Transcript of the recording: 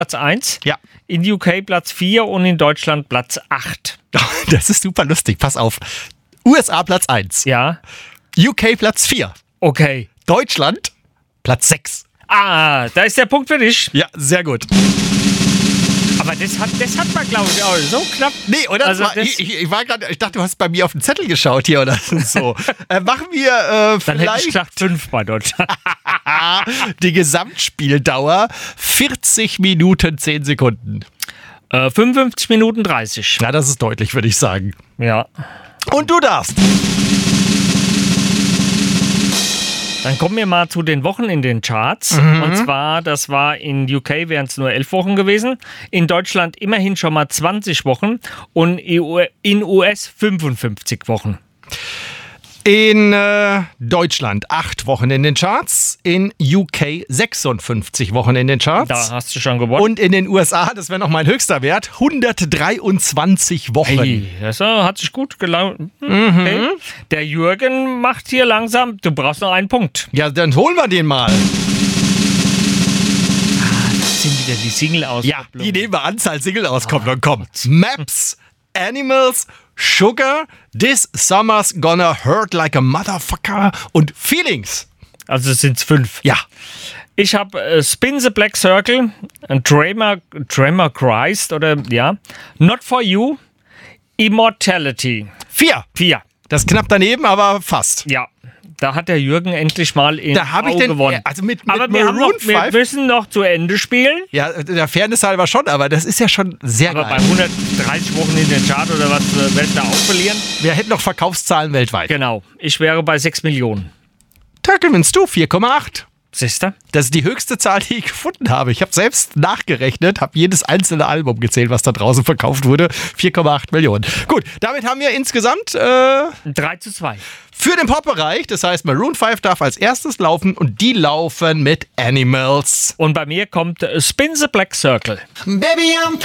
Platz 1, Ja. in UK Platz 4 und in Deutschland Platz 8. Das ist super lustig. Pass auf. USA Platz 1. Ja, UK Platz 4. okay. Deutschland Platz 6. Ah, da ist der Punkt für dich. Ja, sehr gut. Aber das hat man, glaube ich, auch so knapp. Nee, oder? Also Ich dachte, du hast bei mir auf den Zettel geschaut hier oder so. Machen wir Dann hätte ich vielleicht gesagt 5 bei Deutschland. die Gesamtspieldauer 40 Minuten 10 Sekunden. 55 Minuten 30. Ja, das ist deutlich, würde ich sagen. Ja. Und du darfst. Dann kommen wir mal zu den Wochen in den Charts. Und zwar, das war in UK wären es nur 11 Wochen gewesen. In Deutschland immerhin schon mal 20 Wochen. Und in US 55 Wochen. In Deutschland 8 Wochen in den Charts, in UK 56 Wochen in den Charts. Da hast du schon gewonnen. Und in den USA, das wäre noch mein höchster Wert, 123 Wochen. Hey, das hat sich gut gelaufen. Okay. Der Jürgen macht hier langsam, du brauchst noch einen Punkt. Ja, dann holen wir den mal. Das sind wieder die Single aus. Ja, die nehmen wir Anzahl Single aus. Komm, dann komm. Maps, Animals, Sugar, This Summer's Gonna Hurt Like a Motherfucker und Feelings. Also sind es 5. Ja. Ich habe Spin the Black Circle, Dreamer Christ oder ja, Not For You, Immortality. 4. 4. Das ist knapp daneben, aber fast. Ja, da hat der Jürgen endlich mal in Da habe ich den gewonnen. also mit Aber wir Maroon 5. wir müssen noch zu Ende spielen. Ja, der Fairness halber schon, aber das ist ja schon sehr Aber bei geil. 130 Wochen in den Chart oder was werde ich da auch verlieren? Wir hätten noch Verkaufszahlen weltweit. Genau, ich wäre bei 6 Millionen. Turtlemans, du 4,8. Siehst du? Das ist die höchste Zahl, die ich gefunden habe. Ich habe selbst nachgerechnet, habe jedes einzelne Album gezählt, was da draußen verkauft wurde. 4,8 Millionen. Gut, damit haben wir insgesamt 3:2. für den Pop-Bereich, das heißt Maroon 5 darf als erstes laufen und die laufen mit Animals. Und bei mir kommt Spin the Black Circle. Baby, I'm